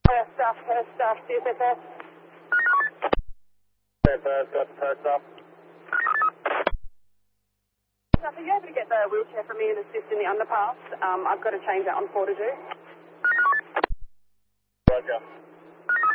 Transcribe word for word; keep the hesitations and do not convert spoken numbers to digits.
Her stuff, her stuff, C S F S. C S F S, got her stuff. Stuff, are you able to get the wheelchair for me and assist in the underpass? Um, I've got to change that on Fortitude. Roger.